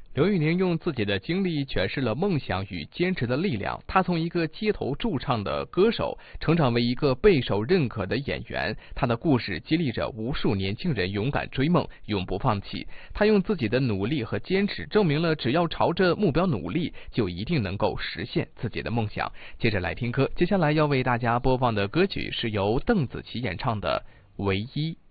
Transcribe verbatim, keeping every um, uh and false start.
刘宇宁用自己的经历诠释了梦想与坚持的力量。他从一个街头驻唱的歌手，成长为一个备受认可的演员。他的故事激励着无数年轻人勇敢追梦，永不放弃。他用自己的努力和坚持，证明了只要朝着目标努力，就一定能够实现自己的梦想。接着来听歌，接下来要为大家播放的歌曲是由邓紫棋演唱的《唯一》。